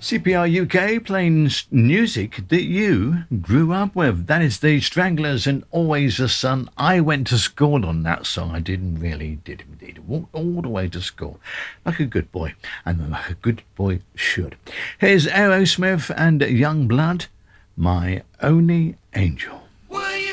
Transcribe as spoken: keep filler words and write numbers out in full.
C P R U K playing s- music that you grew up with. That is the Stranglers and Always the Sun. I went to school on that song. I didn't really, did indeed. Walked all the way to school like a good boy, and like a good boy should. Here's Aerosmith and Young Blood, My Only Angel.